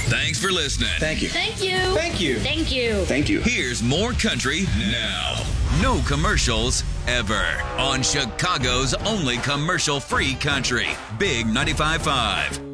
Thanks for listening. Thank you. Thank you. Thank you. Thank you. Thank you. Here's more country now. No commercials ever on Chicago's only commercial-free country. Big 95.5.